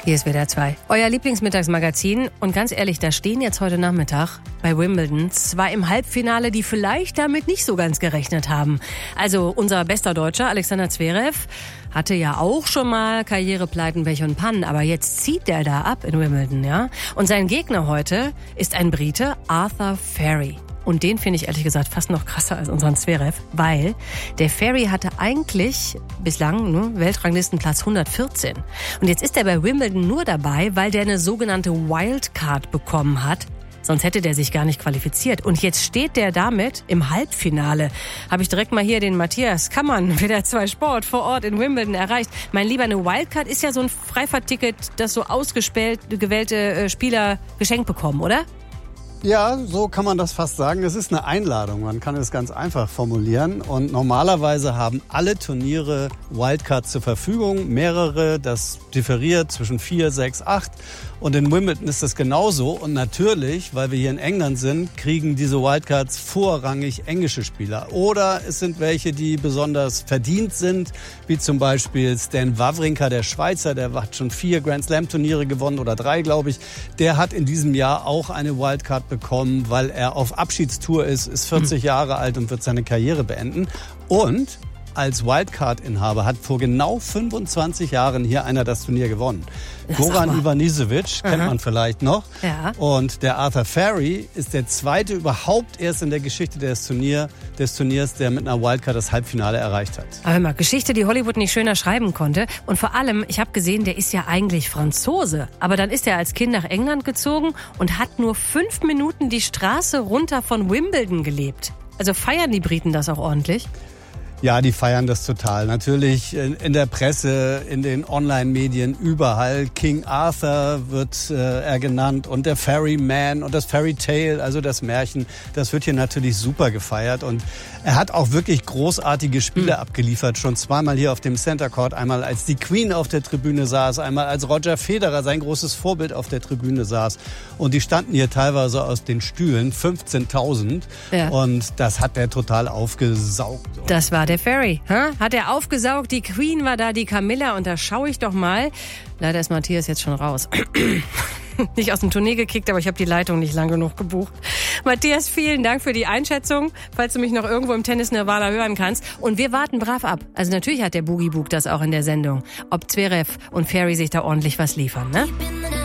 Hier ist WDR 2, euer Lieblingsmittagsmagazin. Und ganz ehrlich, da stehen jetzt heute Nachmittag bei Wimbledon zwei im Halbfinale, die vielleicht damit nicht so ganz gerechnet haben. Also unser bester Deutscher, Alexander Zverev, hatte ja auch schon mal Karrierepleiten, Pech und Pannen. Aber jetzt zieht der da ab in Wimbledon, ja. Und sein Gegner heute ist ein Brite, Arthur Feri. Und den finde ich ehrlich gesagt fast noch krasser als unseren Zverev, weil der Feri hatte eigentlich bislang Weltranglistenplatz 114. Und jetzt ist er bei Wimbledon nur dabei, weil der eine sogenannte Wildcard bekommen hat. Sonst hätte der sich gar nicht qualifiziert. Und jetzt steht der damit im Halbfinale. Habe ich direkt mal hier den Matthias Kammann, WDR 2 Sport, vor Ort in Wimbledon erreicht. Mein Lieber, eine Wildcard ist ja so ein Freifahrtticket, das so gewählte Spieler geschenkt bekommen, oder? Ja, so kann man das fast sagen. Es ist eine Einladung. Man kann es ganz einfach formulieren. Und normalerweise haben alle Turniere Wildcards zur Verfügung. Mehrere, das differiert zwischen 4, 6, 8. Und in Wimbledon ist das genauso. Und natürlich, weil wir hier in England sind, kriegen diese Wildcards vorrangig englische Spieler. Oder es sind welche, die besonders verdient sind, wie zum Beispiel Stan Wawrinka, der Schweizer. Der hat schon 4 Grand Slam Turniere gewonnen oder 3, glaube ich. Der hat in diesem Jahr auch eine Wildcard bekommen, weil er auf Abschiedstour ist 40 Jahre alt und wird seine Karriere beenden. Und als Wildcard-Inhaber hat vor genau 25 Jahren hier einer das Turnier gewonnen. Goran Ivanisevic kennt man vielleicht noch. Ja. Und der Arthur Feri ist der zweite überhaupt erst in der Geschichte des Turniers, der mit einer Wildcard das Halbfinale erreicht hat. Aber mal, Geschichte, die Hollywood nicht schöner schreiben konnte. Und vor allem, ich habe gesehen, der ist ja eigentlich Franzose. Aber dann ist er als Kind nach England gezogen und hat nur 5 Minuten die Straße runter von Wimbledon gelebt. Also feiern die Briten das auch ordentlich? Ja, die feiern das total. Natürlich in der Presse, in den Online-Medien, überall. King Arthur wird er genannt und der Ferryman und das Fairy Tale, also das Märchen. Das wird hier natürlich super gefeiert. Und er hat auch wirklich großartige Spiele abgeliefert. Schon zweimal hier auf dem Center Court. Einmal als die Queen auf der Tribüne saß, einmal als Roger Federer, sein großes Vorbild, auf der Tribüne saß. Und die standen hier teilweise aus den Stühlen, 15.000. Ja. Und das hat er total aufgesaugt. Das war der Feri, hat er aufgesaugt, die Queen war da, die Camilla, und da schaue ich doch mal. Leider ist Matthias jetzt schon raus. Nicht aus dem Turnier gekickt, aber ich habe die Leitung nicht lang genug gebucht. Matthias, vielen Dank für die Einschätzung, falls du mich noch irgendwo im Tennis-Nirvana hören kannst. Und wir warten brav ab. Also natürlich hat der Boogie Book das auch in der Sendung. Ob Zverev und Feri sich da ordentlich was liefern, ne?